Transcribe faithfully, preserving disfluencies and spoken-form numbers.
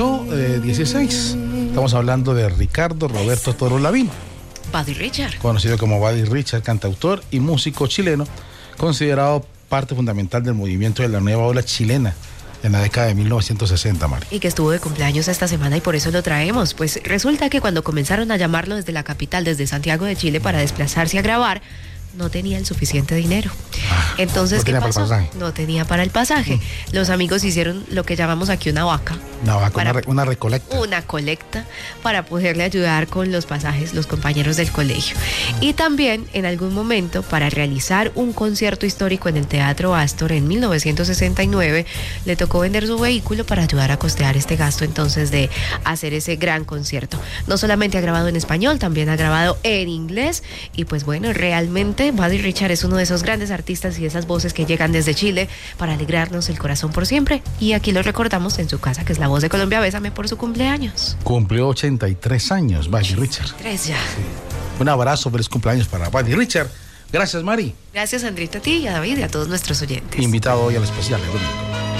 Eh, dieciséis. Estamos hablando de Ricardo Roberto Toro Lavino, Buddy Richard, conocido como Buddy Richard, cantautor y músico chileno, considerado parte fundamental del movimiento de la nueva ola chilena en la década de mil novecientos sesenta, Mari. Y que estuvo de cumpleaños esta semana y por eso lo traemos. Pues resulta que cuando comenzaron a llamarlo desde la capital, desde Santiago de Chile, para desplazarse a grabar, no tenía el suficiente dinero. Entonces, no ¿qué tenía pasó? para el pasaje. No tenía para el pasaje. Mm. Los amigos hicieron lo que llamamos aquí una vaca. Una vaca, para, una, re, una recolecta. Una colecta para poderle ayudar con los pasajes, los compañeros del colegio. Y también, en algún momento, para realizar un concierto histórico en el Teatro Astor en mil novecientos sesenta y nueve, le tocó vender su vehículo para ayudar a costear este gasto, entonces, de hacer ese gran concierto. No solamente ha grabado en español, también ha grabado en inglés. Y pues bueno, realmente Buddy Richard es uno de esos grandes artistas y esas voces que llegan desde Chile para alegrarnos el corazón por siempre. Y aquí lo recordamos en su casa, que es la voz de Colombia. Bésame, por su cumpleaños. Cumplió ochenta y tres años, Buddy Richard. Tres ya. Sí. Un abrazo, feliz cumpleaños para Buddy Richard. Gracias, Mari. Gracias, Andrita, a ti y a David y a todos nuestros oyentes. Invitado hoy al especial de domingo.